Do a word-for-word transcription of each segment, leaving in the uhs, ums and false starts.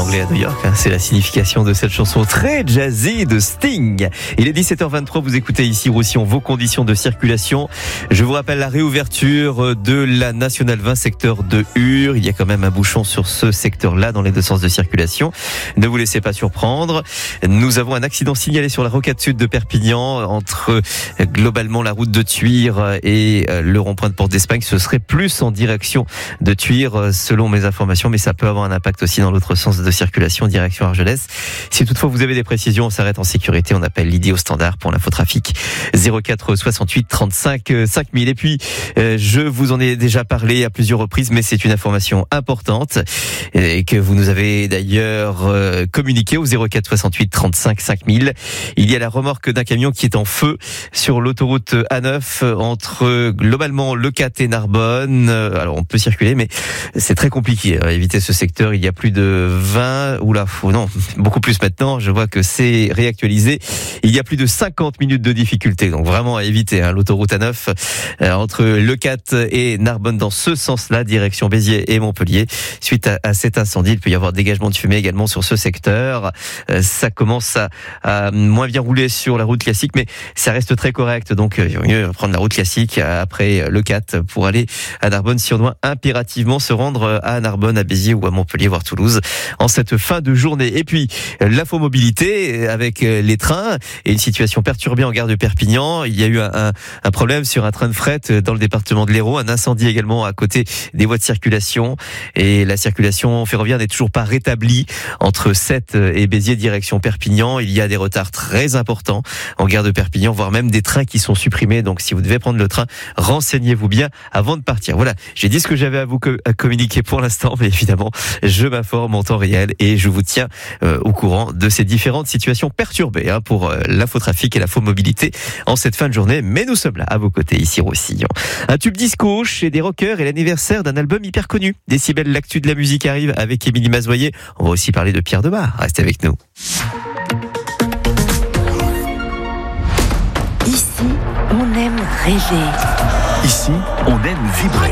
anglais à New York, hein, c'est la signification de cette chanson très jazzy de Sting. Il est dix-sept heures vingt-trois, vous écoutez ici Roussillon, vos conditions de circulation. Je vous rappelle la réouverture de la Nationale vingt secteur de Ur. Il y a quand même un bouchon sur ce secteur-là dans les deux sens de circulation. Ne vous laissez pas surprendre. Nous avons un accident signalé sur la rocade sud de Perpignan entre globalement la route de Tuire et le rond-point de Porte d'Espagne. Ce serait plus en direction de Tuire selon mes informations, mais ça peut avoir un impact aussi dans l'autre sens de circulation, direction Argelès. Si toutefois vous avez des précisions, on s'arrête en sécurité, on appelle Lydie au standard pour l'infotrafic zéro quatre soixante-huit trente-cinq cinq mille. Et puis, euh, je vous en ai déjà parlé à plusieurs reprises, mais c'est une information importante et que vous nous avez d'ailleurs euh, communiqué au zéro quatre soixante-huit trente-cinq cinq mille. Il y a la remorque d'un camion qui est en feu sur l'autoroute A neuf entre globalement Le Cat et Narbonne. Alors on peut circuler, mais c'est très compliqué à éviter ce secteur. Il y a plus de vingt, oula, oh non, beaucoup plus maintenant. Je vois que c'est réactualisé. Il y a plus de cinquante minutes de difficulté, donc vraiment à éviter hein, l'autoroute A neuf euh, entre Le Cat et Narbonne dans ce sens-là, direction Béziers et Montpellier. Suite à, à cet incendie, il peut y avoir dégagement de fumée également sur ce secteur. Euh, ça commence à, à moins bien rouler sur la route classique, mais ça reste très correct. Donc, euh, il vaut mieux prendre la route classique après Le Cat pour aller à Narbonne si on doit impérativement se rendre à Narbonne, à Béziers ou à Montpellier, voire Toulouse, en cette fin de journée. Et puis, l'infomobilité avec les trains et une situation perturbée en gare de Perpignan. Il y a eu un, un, un problème sur un train de fret dans le département de l'Hérault, un incendie également à côté des voies de circulation. Et la circulation ferroviaire n'est toujours pas rétablie entre Sète et Béziers, direction Perpignan. Il y a des retards très importants en gare de Perpignan, voire même des trains qui sont supprimés. Donc, si vous devez prendre le train, renseignez-vous bien avant de partir. Voilà, j'ai dit ce que j'avais à vous co- à communiquer pour l'instant, mais évidemment, je m'informe en temps réel et je vous tiens euh, au courant de ces différentes situations perturbées hein, pour euh, l'infotrafic et l'infomobilité en cette fin de journée. Mais nous sommes là, à vos côtés, ici Roussillon. Un tube disco chez des rockers et l'anniversaire d'un album hyper connu. Décibel, l'actu de la musique arrive avec Émilie Mazoyer. On va aussi parler de Pierre Demar. Restez avec nous. Ici, on aime rêver. Ici, on aime vibrer.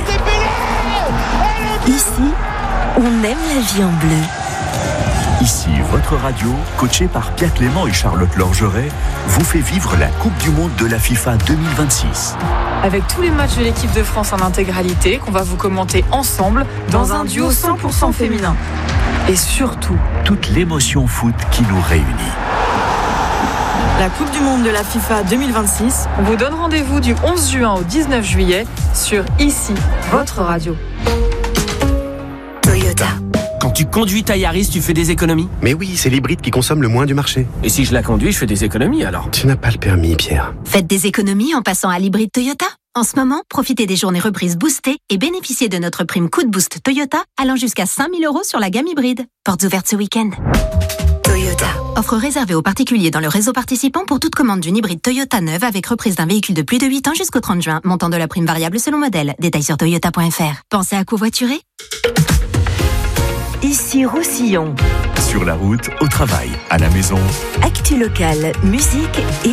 Ici, on aime la vie en bleu. Ici, votre radio, coachée par Pierre Clément et Charlotte Lorgeret, vous fait vivre la Coupe du Monde de la FIFA deux mille vingt-six. Avec tous les matchs de l'équipe de France en intégralité, qu'on va vous commenter ensemble dans un duo cent pour cent féminin. Et surtout, toute l'émotion foot qui nous réunit. La Coupe du Monde de la FIFA deux mille vingt-six, on vous donne rendez-vous du onze juin au dix-neuf juillet sur Ici, votre radio. Toyota. Quand tu conduis ta Yaris, tu fais des économies. Mais oui, c'est l'hybride qui consomme le moins du marché. Et si je la conduis, je fais des économies alors. Tu n'as pas le permis, Pierre. Faites des économies en passant à l'hybride Toyota. En ce moment, profitez des journées reprises boostées et bénéficiez de notre prime Coup de Boost Toyota allant jusqu'à cinq mille euros sur la gamme hybride. Portes ouvertes ce week-end. Toyota. Offre réservée aux particuliers dans le réseau participant pour toute commande d'une hybride Toyota neuve avec reprise d'un véhicule de plus de huit ans jusqu'au trente juin. Montant de la prime variable selon modèle. Détails sur toyota point f r. Pensez à covoiturer ? Ici Roussillon. Sur la route, au travail, à la maison. Actu locale, musique et